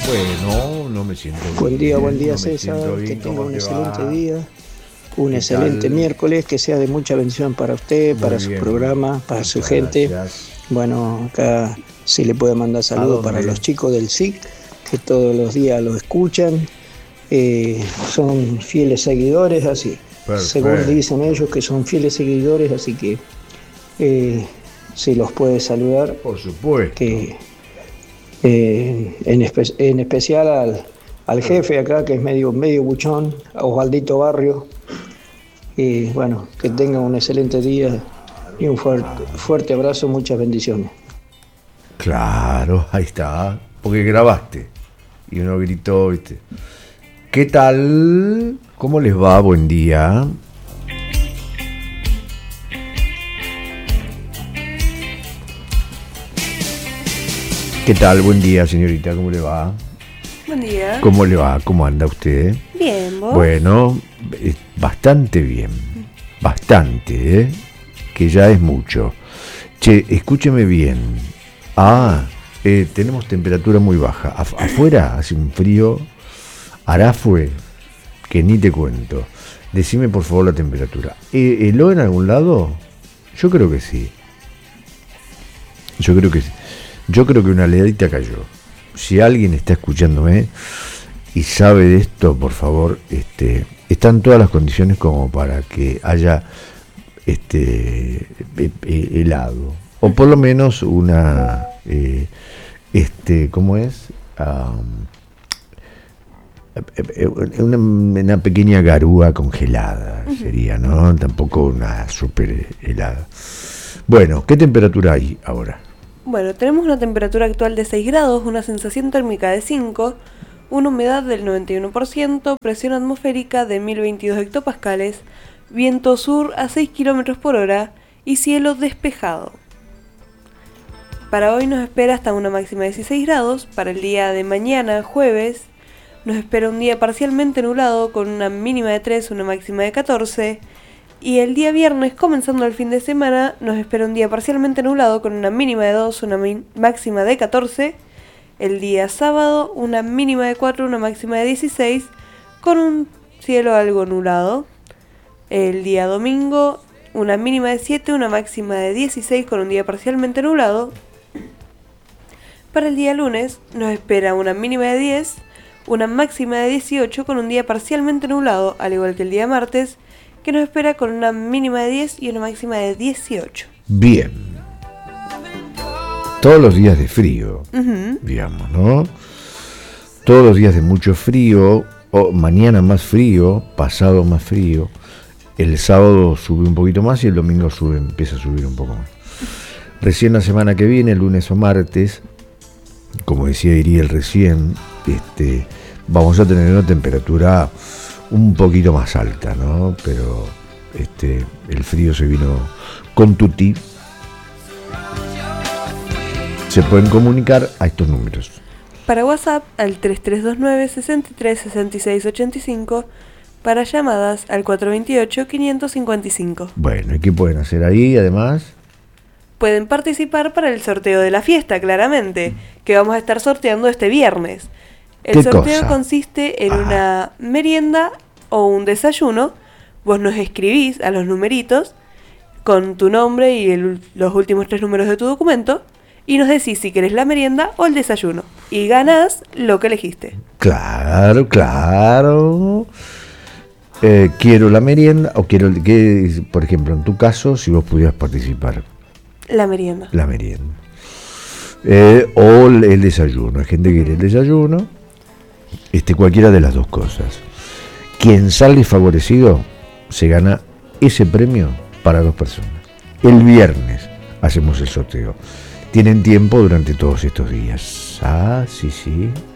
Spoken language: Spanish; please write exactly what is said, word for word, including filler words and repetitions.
Bueno, no me siento bien. Buen día, buen día no César, que tenga un excelente va? día, un ¿Qué excelente tal? miércoles, que sea de mucha bendición para usted, Muy para bien, su programa, para muchas su gente. gracias. Bueno, acá sí le puedo mandar saludos para los chicos del S I C, que todos los días lo escuchan, eh, son fieles seguidores, así, Perfecto. según dicen ellos que son fieles seguidores, así que eh, si los puede saludar. Por supuesto. Que, eh, en, espe- en especial al, al jefe acá, que es medio, medio buchón, a Osvaldito Barrio. Y bueno, que tengan un excelente día y un fuerte, fuerte abrazo, muchas bendiciones. Claro, ahí está. Porque grabaste. Y uno gritó, ¿viste? ¿Qué tal? ¿Cómo les va? Buen día. ¿Qué tal? Buen día, señorita. ¿Cómo le va? Buen día. ¿Cómo le va? ¿Cómo anda usted? Bien, ¿vos? Bueno, eh, bastante bien. Bastante, ¿eh? Que ya es mucho. Che, escúcheme bien. Ah, eh, tenemos temperatura muy baja. Af- afuera hace un frío. Arafue, que ni te cuento. Decime por favor la temperatura. Eh, ¿Heló en algún lado? Yo creo que sí. Yo creo que sí. Yo creo que una heladita cayó. Si alguien está escuchándome y sabe de esto, por favor, este, están todas las condiciones como para que haya este eh, eh, helado. O por lo menos una eh, este, ¿cómo es? Um, una, una pequeña garúa congelada sería, ¿no? Tampoco una super helada. Bueno, ¿qué temperatura hay ahora? Bueno, tenemos una temperatura actual de seis grados, una sensación térmica de cinco, una humedad del noventa y uno por ciento, presión atmosférica de mil veintidós hectopascales, viento sur a seis kilómetros por hora y cielo despejado. Para hoy nos espera hasta una máxima de dieciséis grados, para el día de mañana, jueves, nos espera un día parcialmente nublado con una mínima de tres, una máxima de catorce. Y el día viernes, comenzando el fin de semana, nos espera un día parcialmente nublado con una mínima de dos, una min- máxima de catorce. El día sábado, una mínima de cuatro, una máxima de dieciséis, con un cielo algo nublado. El día domingo, una mínima de siete, una máxima de dieciséis, con un día parcialmente nublado. Para el día lunes, nos espera una mínima de diez, una máxima de dieciocho, con un día parcialmente nublado, al igual que el día martes, que nos espera con una mínima de diez y una máxima de dieciocho. Bien. Todos los días de frío, Uh-huh. digamos, ¿no? Todos los días de mucho frío, o mañana más frío, pasado más frío, el sábado sube un poquito más y el domingo sube, empieza a subir un poco más. Recién la semana que viene, lunes o martes, como decía Iriel recién, este, vamos a tener una temperatura un poquito más alta, ¿no? Pero este, el frío se vino con tutti. Se pueden comunicar a estos números. Para WhatsApp al tres tres dos nueve, seis tres, seis seis ocho cinco. Para llamadas al cuatro dos ocho, cinco cinco cinco. Bueno, ¿y qué pueden hacer ahí además? Pueden participar para el sorteo de la fiesta, claramente, que vamos a estar sorteando este viernes. El ¿Qué sorteo cosa? consiste en Ah. una merienda o un desayuno. Vos nos escribís a los numeritos con tu nombre y el- los últimos tres números de tu documento y nos decís si querés la merienda o el desayuno. Y ganás lo que elegiste. Claro, claro. Eh, quiero la merienda, o quiero, que, por ejemplo, en tu caso, si vos pudieras participar, La merienda. la merienda. Eh, o el, el desayuno. Hay gente que quiere el desayuno. Este, cualquiera de las dos cosas. Quien sale favorecido se gana ese premio para dos personas. El viernes hacemos el sorteo. Tienen tiempo durante todos estos días. Ah, sí, sí.